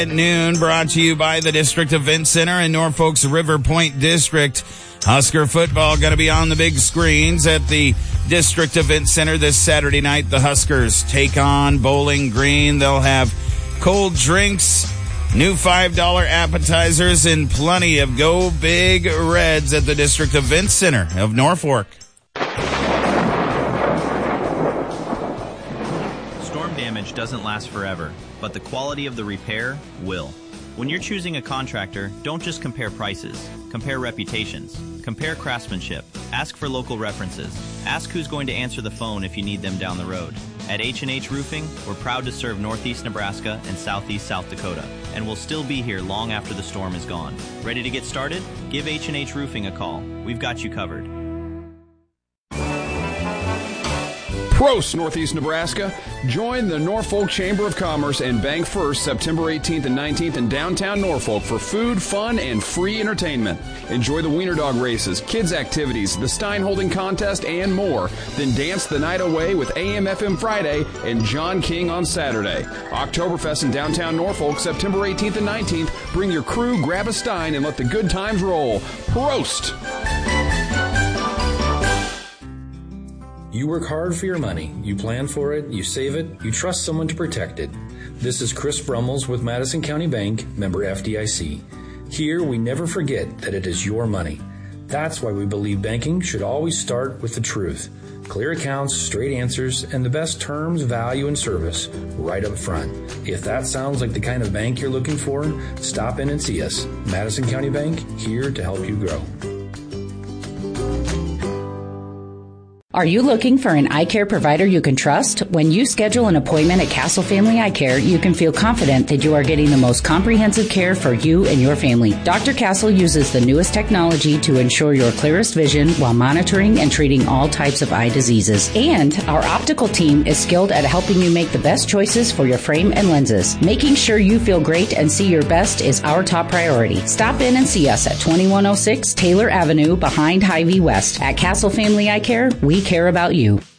At noon, brought to you by the District Event Center in Norfolk's River Point District. Husker football going to be on the big screens at the District Event Center this Saturday night. The Huskers take on Bowling Green. They'll have cold drinks, new $5 appetizers, and plenty of Go Big Reds at the District Event Center of Norfolk. Storm damage doesn't last forever, but the quality of the repair will. When you're choosing a contractor, don't just compare prices. Compare reputations. Compare craftsmanship. Ask for local references. Ask who's going to answer the phone if you need them down the road. At H&H Roofing, we're proud to serve Northeast Nebraska and Southeast South Dakota, and we'll still be here long after the storm is gone. Ready to get started? Give H&H Roofing a call. We've got you covered. Prost, Northeast Nebraska. Join the Norfolk Chamber of Commerce and Bank First September 18th and 19th in downtown Norfolk for food, fun, and free entertainment. Enjoy the Wiener Dog races, kids' activities, the Stein Holding Contest, and more. Then dance the night away with AM/FM Friday and John King on Saturday. Oktoberfest in downtown Norfolk September 18th and 19th. Bring your crew, grab a Stein, and let the good times roll. Prost! You work hard for your money. You plan for it, you save it, you trust someone to protect it. This is Chris Brummels with Madison County Bank, member FDIC. Here, we never forget that it is your money. That's why we believe banking should always start with the truth. Clear accounts, straight answers, and the best terms, value, and service right up front. If that sounds like the kind of bank you're looking for, stop in and see us. Madison County Bank, here to help you grow. Are you looking for an eye care provider you can trust? When you schedule an appointment at Castle Family Eye Care, you can feel confident that you are getting the most comprehensive care for you and your family. Dr. Castle uses the newest technology to ensure your clearest vision while monitoring and treating all types of eye diseases. And our optical team is skilled at helping you make the best choices for your frame and lenses. Making sure you feel great and see your best is our top priority. Stop in and see us at 2106 Taylor Avenue behind Hy-Vee West. At Castle Family Eye Care, we care about you.